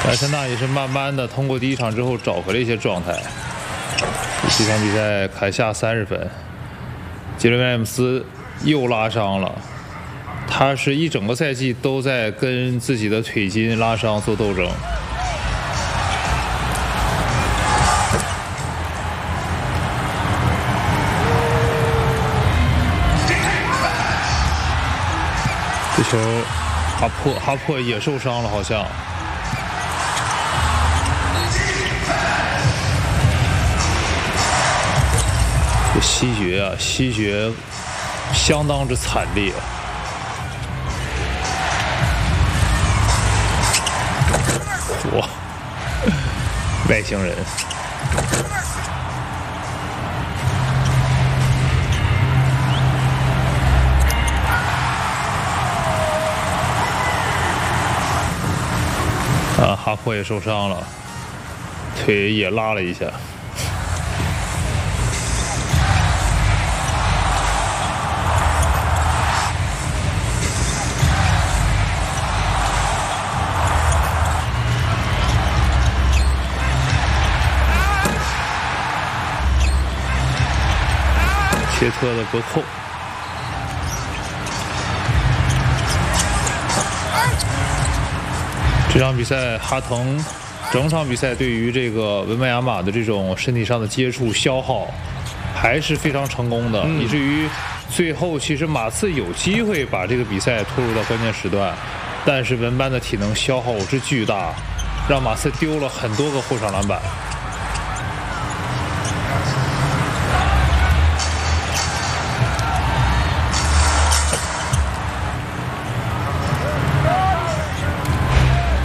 莱森纳也是慢慢的通过第一场之后找回了一些状态。这场比赛砍下30分，杰伦·威廉姆斯又拉伤了。他是一整个赛季都在跟自己的腿筋拉伤做斗争。这球哈珀也受伤了，好像。这西决啊，西决相当之惨烈。哇，外星人！啊，哈珀也受伤了，腿也拉了一下。切特的隔扣。这场比赛，哈腾整场比赛对于这个文班亚马的这种身体上的接触消耗还是非常成功的，以至于最后其实马刺有机会把这个比赛拖入到关键时段，但是文班的体能消耗之巨大，让马刺丢了很多个后场篮板。